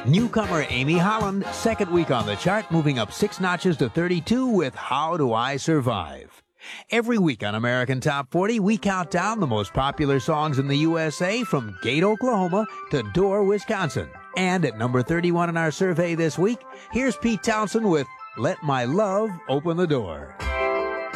Newcomer Amy Holland, second week on the chart, moving up 6 notches to 32 with How Do I Survive? Every week on American Top 40, we count down the most popular songs in the USA from Gate, Oklahoma to Dorr, Wisconsin. And at number 31 in our survey this week, here's Pete Townsend with Let My Love Open the Door.